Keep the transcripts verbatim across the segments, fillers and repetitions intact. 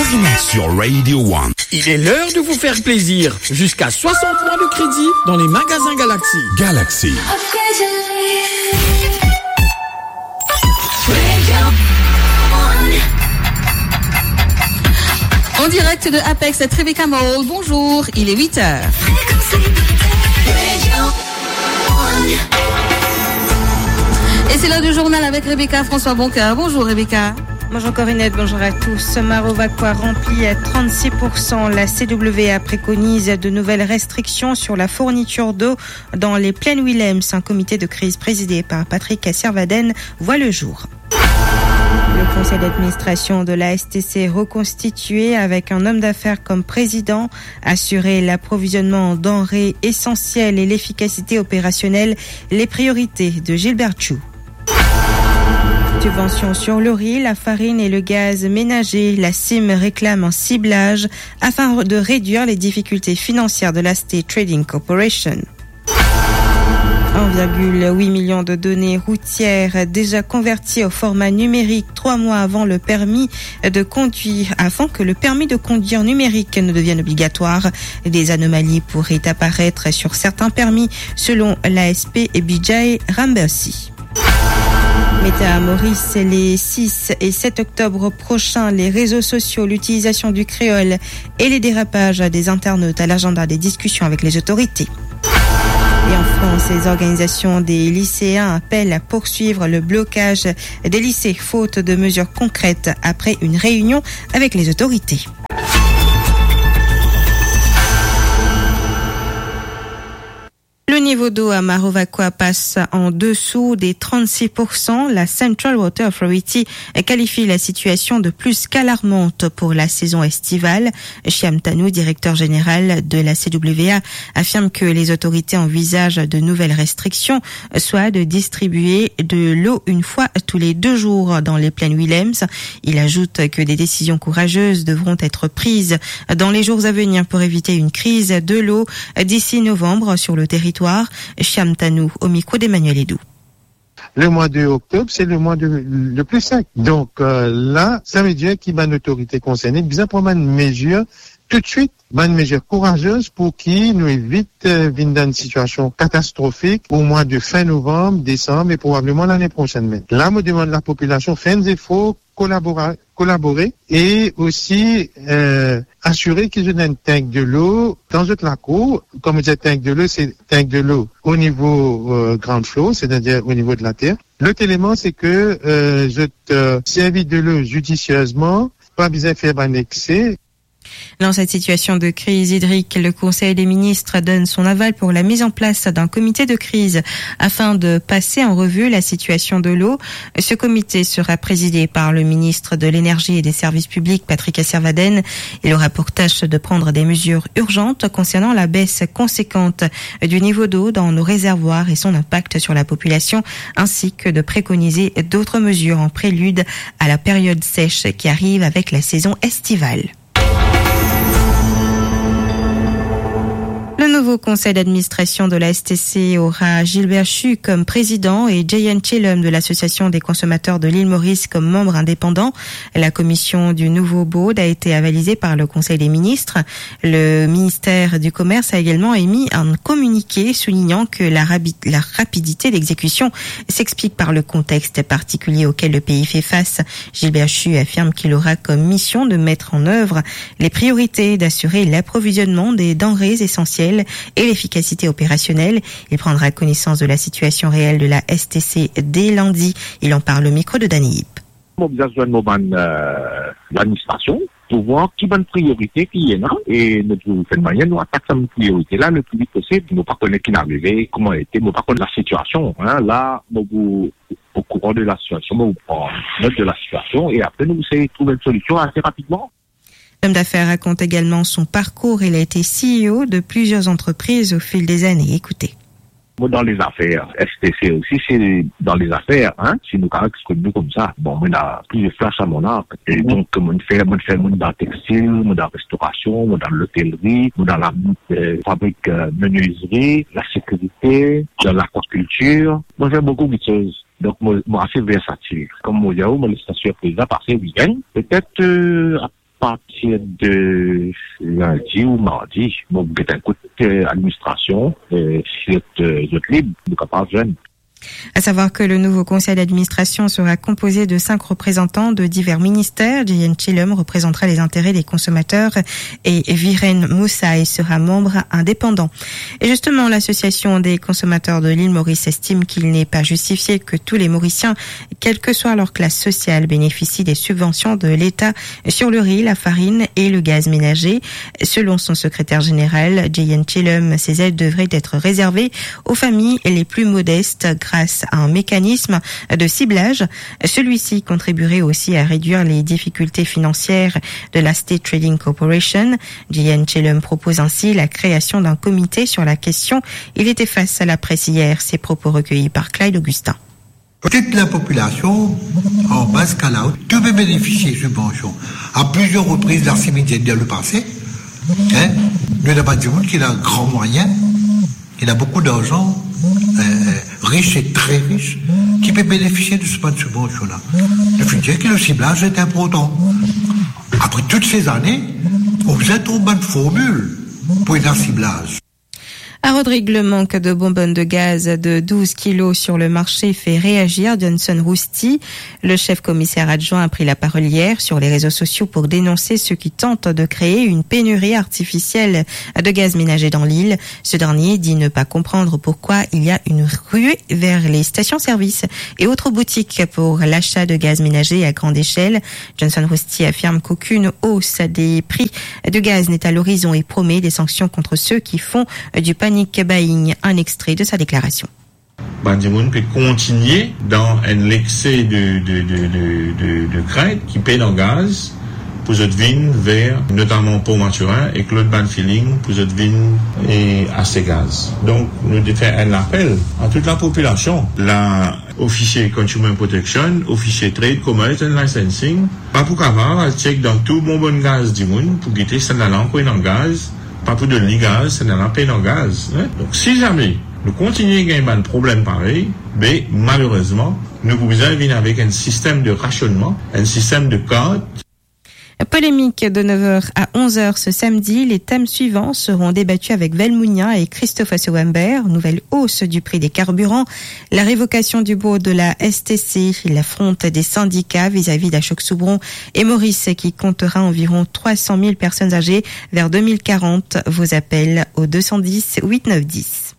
Corinette sur Radio One. Il est l'heure de vous faire plaisir. Jusqu'à soixante mois de crédit dans les magasins Galaxy. Galaxy. En direct de Apex à Tribeca Mall, bonjour, il est huit heures. Et c'est l'heure du journal avec Rebecca François Boncoeur. Bonjour Rebecca. Bonjour Corinette, bonjour à tous. Marovacqua rempli à trente-six pour cent. La C W A préconise de nouvelles restrictions sur la fourniture d'eau dans les plaines Willems. Un comité de crise présidé par Patrick Servaden voit le jour. Le conseil d'administration de la S T C reconstitué avec un homme d'affaires comme président, assurer l'approvisionnement en denrées essentielles et l'efficacité opérationnelle, les priorités de Gilbert Chou. Subventions sur le riz, la farine et le gaz ménager. La C I M réclame un ciblage afin de réduire les difficultés financières de la State Trading Corporation. un virgule huit million de données routières déjà converties au format numérique trois mois avant le permis de conduire, avant que le permis de conduire numérique ne devienne obligatoire. Des anomalies pourraient apparaître sur certains permis selon l'A S P et B J Rambercy. Meta à Maurice, les six et sept octobre prochains, les réseaux sociaux, l'utilisation du créole et les dérapages des internautes à l'agenda des discussions avec les autorités. Et en France, les organisations des lycéens appellent à poursuivre le blocage des lycées faute de mesures concrètes après une réunion avec les autorités. Le niveau d'eau à Marovacqua passe en dessous des trente-six pour cent. La Central Water Authority qualifie la situation de plus qu'alarmante pour la saison estivale. Chiam Tanou, directeur général de la C W A, affirme que les autorités envisagent de nouvelles restrictions, soit de distribuer de l'eau une fois tous les deux jours dans les plaines Willems. Il ajoute que des décisions courageuses devront être prises dans les jours à venir pour éviter une crise de l'eau d'ici novembre sur le territoire. Chiam Tanou au micro d'Emmanuel Edou. Le mois de octobre, c'est le mois de, le plus sec. Donc euh, là, ça veut dire qu'il y a une autorité concernée bien prendre une mesure tout de suite, une mesure courageuse pour qu'il nous évite euh, dans une situation catastrophique au mois de fin novembre, décembre et probablement l'année prochaine. Mais là, me demande la population, faire des efforts, collaborer, collaborer et aussi euh, assurer qu'ils ont un tank de l'eau dans toute la cour. Comme je dis, tank de l'eau, c'est tank de l'eau au niveau euh, ground floor, c'est-à-dire au niveau de la terre. L'autre élément, c'est que euh, je te servis de l'eau judicieusement, pas besoin de faire un excès. Dans cette situation de crise hydrique, le Conseil des ministres donne son aval pour la mise en place d'un comité de crise afin de passer en revue la situation de l'eau. Ce comité sera présidé par le ministre de l'Énergie et des Services publics, Patrick Servaden. Il aura pour tâche de prendre des mesures urgentes concernant la baisse conséquente du niveau d'eau dans nos réservoirs et son impact sur la population, ainsi que de préconiser d'autres mesures en prélude à la période sèche qui arrive avec la saison estivale. Le nouveau conseil d'administration de la S T C aura Gilbert Chou comme président et Jayan Chilum de l'association des consommateurs de l'île Maurice comme membre indépendant. La commission du nouveau board a été avalisée par le conseil des ministres. Le ministère du commerce a également émis un communiqué soulignant que la, rabi- la rapidité d'exécution s'explique par le contexte particulier auquel le pays fait face. Gilbert Chou affirme qu'il aura comme mission de mettre en œuvre les priorités, d'assurer l'approvisionnement des denrées essentielles et l'efficacité opérationnelle. Il prendra connaissance de la situation réelle de la S T C dès lundi. Il en parle au micro de Danny Yip. Mobilisation de l'administration pour voir qui bonne priorité qui est là et notre fait moyen nous attaquer cette priorité là le plus vite possible. Nous pas connaître qui est arrivé, comment a été, nous pas connaître la situation. Hein. Là, nous au courant de la situation, nous prenons note de la situation et après nous essayons de trouver une solution assez rapidement. L'homme d'affaires raconte également son parcours. Il a été C E O de plusieurs entreprises au fil des années. Écoutez. Dans les affaires, S T C aussi, c'est dans les affaires, hein, si nous caractérisons comme ça. Bon, on a plusieurs flashs à mon arc. Et donc, on fait, on fait, on dans le textile, on dans la restauration, on dans l'hôtellerie, on dans la euh, fabrique euh, menuiserie, la sécurité, dans l'aquaculture. Moi, j'ai beaucoup de choses. Donc, moi, moi assez versatile. Comme moi, j'ai eu, moi, les stations président par ces week-ends. Peut-être, euh, partir de lundi ou mardi, bon, peut-être un coup d'administration, euh, si vous êtes libre, vous êtes capable de jeune. À savoir que le nouveau conseil d'administration sera composé de cinq représentants de divers ministères. Jiyen Chilum représentera les intérêts des consommateurs et Viren Moussaï sera membre indépendant. Et justement, l'association des consommateurs de l'île Maurice estime qu'il n'est pas justifié que tous les Mauriciens, quelle que soit leur classe sociale, bénéficient des subventions de l'État sur le riz, la farine et le gaz ménager. Selon son secrétaire général, Jiyen Chilum, ces aides devraient être réservées aux familles les plus modestes grâce à un mécanisme de ciblage. Celui-ci contribuerait aussi à réduire les difficultés financières de la State Trading Corporation. Jiyen Chilum propose ainsi la création d'un comité sur la question. Il était face à la presse hier. Ses propos recueillis par Clyde Augustin. Toute la population, en base Calaou, devait bénéficier de subventions à plusieurs reprises dans ces médias dans le passé. Hein? Nous n'avons pas dit qu'il a un grand moyen, il a beaucoup d'argent, euh, riche et très riche, qui peut bénéficier de ce pas de subvention-là. Je veux dire que le ciblage est important. Après toutes ces années, on faisait trop bonne formule pour un ciblage. À Rodrigue, le manque de bonbonnes de gaz de douze kilos sur le marché fait réagir Johnson Rousty. Le chef commissaire adjoint a pris la parole hier sur les réseaux sociaux pour dénoncer ceux qui tentent de créer une pénurie artificielle de gaz ménager dans l'île. Ce dernier dit ne pas comprendre pourquoi il y a une ruée vers les stations-service et autres boutiques pour l'achat de gaz ménager à grande échelle. Johnson Rousty affirme qu'aucune hausse des prix de gaz n'est à l'horizon et promet des sanctions contre ceux qui font du panique buying. Un extrait de sa déclaration. Bandimoun peut continuer dans un excès de, de, de, de, de, de crête qui paie dans le gaz pour cette vigne vers notamment pour Maturin et Claude Ban Feeling pour cette vigne et à ces gaz. Donc, nous devons faire un appel à toute la population. La officier Consumer Protection, officier Trade, Commerce and Licensing, pas pour qu'avoir, check dans tout bon bon gaz du monde pour guetter ça dans l'encre dans le gaz. Pas pour de l'e-gaz, c'est dans la peine en gaz. Hein? Donc, si jamais nous continuons à gagner un problème pareil, ben, malheureusement, nous pouvons venir avec un système de rationnement, un système de code. Polémique de neuf heures à onze heures ce samedi. Les thèmes suivants seront débattus avec Velmounia et Christophe Assouambert. Nouvelle hausse du prix des carburants, la révocation du baux de la S T C, l'affronte des syndicats vis-à-vis d'Achok-Soubron et Maurice qui comptera environ trois cent mille personnes âgées vers deux mille quarante. Vos appels au deux cent dix huit neuf dix.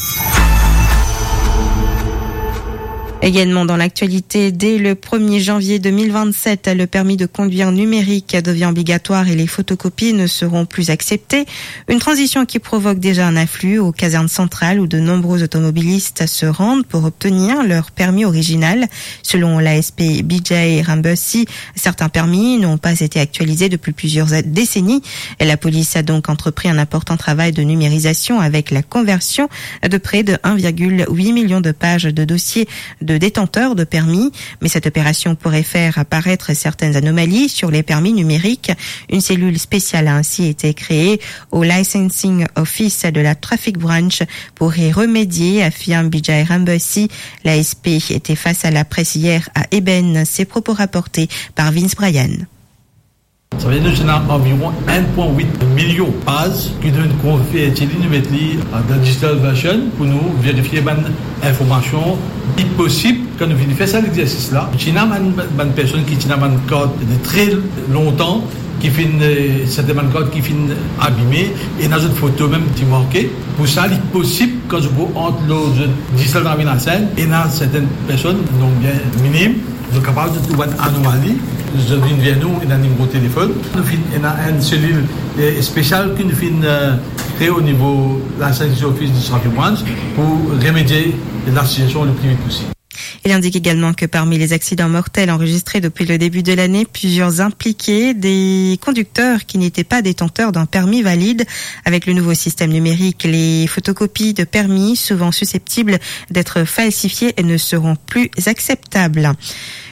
Également dans l'actualité, dès le premier janvier deux mille vingt-sept, le permis de conduire numérique devient obligatoire et les photocopies ne seront plus acceptées. Une transition qui provoque déjà un afflux aux casernes centrales où de nombreux automobilistes se rendent pour obtenir leur permis original. Selon l'A S P B J Rambussi, certains permis n'ont pas été actualisés depuis plusieurs décennies. La police a donc entrepris un important travail de numérisation avec la conversion de près de un virgule huit million de pages de dossiers de détenteurs de permis, mais cette opération pourrait faire apparaître certaines anomalies sur les permis numériques. Une cellule spéciale a ainsi été créée au Licensing Office de la Traffic Branch pour y remédier, affirme B J Rambussi. L'A S P était face à la presse hier à Eben. Ses propos rapportés par Vince Bryan. Ça veut dire que nous avons environ un virgule huit million de pages qui doivent confier dans la digital version pour nous vérifier les informations. Si possible, quand nous venons faire cet exercice-là, nous avons une personne qui a une code de très longtemps, qui fait certaines codes qui finissent abîmées, et dans une photo même qui manquait. Pour ça, il est possible, quand je vois entre le digital dans la scène, et dans certaines personnes, donc bien minimes, nous sommes capables de trouver une anomalie. Nous venons vers nous et dans un numéro de téléphone. Nous avons une cellule spéciale que nous avons créée au niveau de la Licensing Office du Traffic Branch pour remédier à la situation le plus vite possible. Il indique également que parmi les accidents mortels enregistrés depuis le début de l'année, plusieurs impliquaient des conducteurs qui n'étaient pas détenteurs d'un permis valide. Avec le nouveau système numérique, les photocopies de permis, souvent susceptibles d'être falsifiées, ne seront plus acceptables.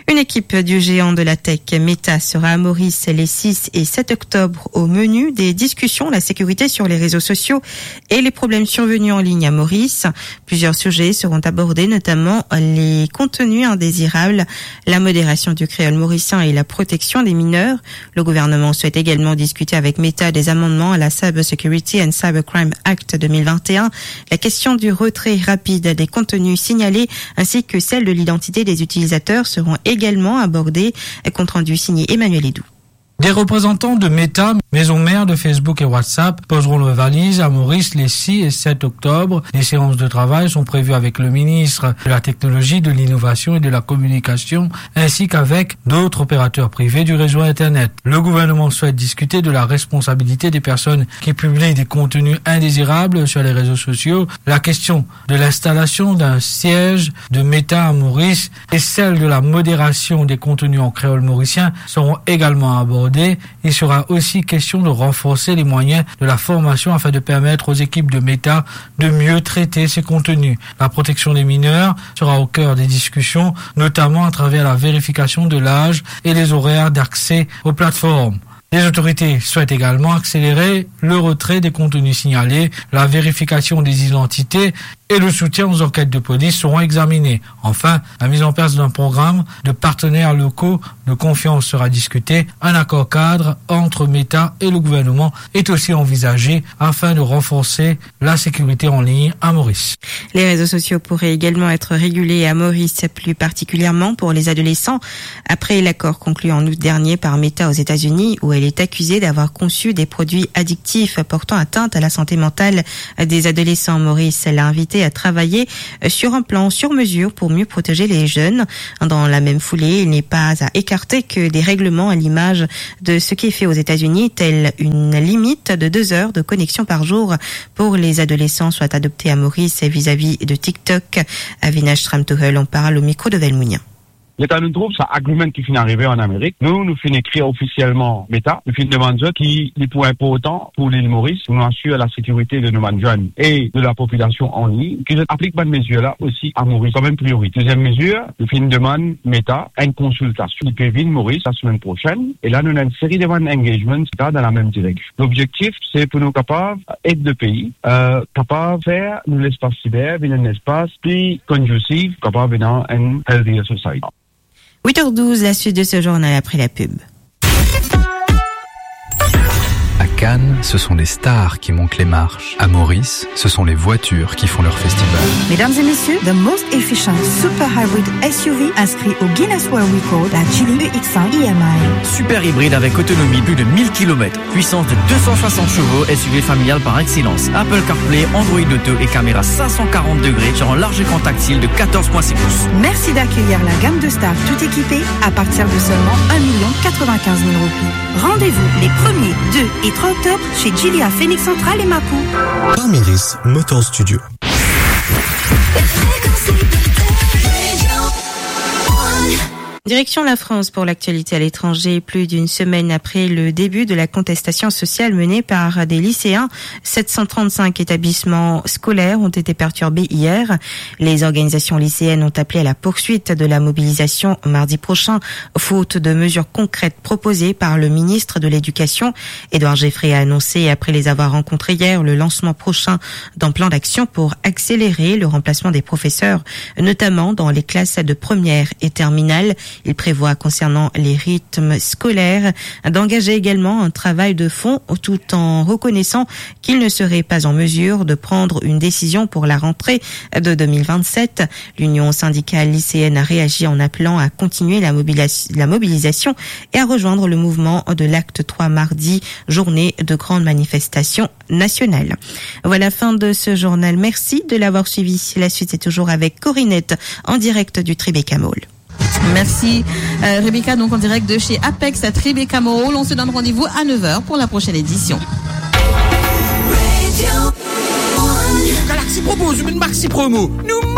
Une équipe du géant de la tech Meta sera à Maurice les six et sept octobre. Au menu des discussions, la sécurité sur les réseaux sociaux et les problèmes survenus en ligne à Maurice. Plusieurs sujets seront abordés, notamment les contenus indésirables, la modération du créole mauricien et la protection des mineurs. Le gouvernement souhaite également discuter avec Meta des amendements à la Cyber Security and Cybercrime Act deux mille vingt et un, la question du retrait rapide des contenus signalés ainsi que celle de l'identité des utilisateurs seront également abordées. Compte rendu signé Emmanuel Edou. Des représentants de Meta, maison mère de Facebook et WhatsApp, poseront leurs valises à Maurice les six et sept octobre. Les séances de travail sont prévues avec le ministre de la Technologie, de l'Innovation et de la Communication, ainsi qu'avec d'autres opérateurs privés du réseau Internet. Le gouvernement souhaite discuter de la responsabilité des personnes qui publient des contenus indésirables sur les réseaux sociaux, la question de l'installation d'un siège de Meta à Maurice et celle de la modération des contenus en créole mauricien seront également abordées. Il sera aussi question de renforcer les moyens de la formation afin de permettre aux équipes de Meta de mieux traiter ces contenus. La protection des mineurs sera au cœur des discussions, notamment à travers la vérification de l'âge et les horaires d'accès aux plateformes. Les autorités souhaitent également accélérer le retrait des contenus signalés, la vérification des identités et le soutien aux enquêtes de police seront examinés. Enfin, la mise en place d'un programme de partenaires locaux de confiance sera discutée. Un accord cadre entre Meta et le gouvernement est aussi envisagé afin de renforcer la sécurité en ligne à Maurice. Les réseaux sociaux pourraient également être régulés à Maurice, plus particulièrement pour les adolescents, après l'accord conclu en août dernier par Meta aux États-Unis, où elle est accusée d'avoir conçu des produits addictifs portant atteinte à la santé mentale des adolescents. Maurice l'a invité à travailler sur un plan sur mesure pour mieux protéger les jeunes. Dans la même foulée, il n'est pas à écarter que des règlements à l'image de ce qui est fait aux États-Unis, telle une limite de deux heures de connexion par jour pour les adolescents, soient adoptés à Maurice vis-à-vis de TikTok. Avinash Tramtuhel en parle au micro de Velmounia. L'État nous trouve, ça agreement qui finit arrivé en Amérique. Nous, nous finissons écrire officiellement Meta. Nous finissons demander qui est pour important pour l'île Maurice, pour nous assurer la sécurité de nos jeunes et de la population en ligne, qui applique bonne mesure-là aussi à Maurice comme une priorité. Deuxième mesure, nous finissons demander Meta une consultation. Il peut venir Maurice la semaine prochaine. Et là, nous avons une série de engagements dans la même direction. L'objectif, c'est pour nous capables d'être de pays, euh, capables de faire nous l'espace cyber, un espace plus conducive, capable de faire une healthier society. huit heures douze, la suite de ce journal après la pub. À Cannes, ce sont les stars qui montent les marches. À Maurice, ce sont les voitures qui font leur festival. Mesdames et messieurs, the most efficient super hybrid S U V inscrit au Guinness World Record, la Geely E X cinq E M I. Super hybride avec autonomie plus de mille kilomètres, puissance de deux cent soixante chevaux, S U V familial par excellence. Apple CarPlay, Android Auto et caméra cinq cent quarante degrés sur un large écran tactile de quatorze virgule six pouces. Merci d'accueillir la gamme de stars tout équipée à partir de seulement un million quatre-vingt-quinze mille roupies. Rendez-vous les premier, deux et trois octobre chez Geely à Phoenix Central et Mapou. Parmiris Motor Studio. Direction la France pour l'actualité à l'étranger. Plus d'une semaine après le début de la contestation sociale menée par des lycéens, sept cent trente-cinq établissements scolaires ont été perturbés hier. Les organisations lycéennes ont appelé à la poursuite de la mobilisation mardi prochain, faute de mesures concrètes proposées par le ministre de l'Éducation. Édouard Geffrey a annoncé, après les avoir rencontrés hier, le lancement prochain d'un plan d'action pour accélérer le remplacement des professeurs, notamment dans les classes de première et terminale. Il prévoit, concernant les rythmes scolaires, d'engager également un travail de fond tout en reconnaissant qu'il ne serait pas en mesure de prendre une décision pour la rentrée de deux mille vingt-sept. L'Union syndicale lycéenne a réagi en appelant à continuer la, mobilis- la mobilisation et à rejoindre le mouvement de l'acte trois mardi, journée de grande manifestation nationale. Voilà, fin de ce journal. Merci de l'avoir suivi. La suite est toujours avec Corinette en direct du Tribeca Mall. Merci euh, Rebecca, donc en direct de chez Apex à Tribeca Mall. On se donne rendez-vous à neuf heures pour la prochaine édition. Galaxy propose une maxi promo. Nous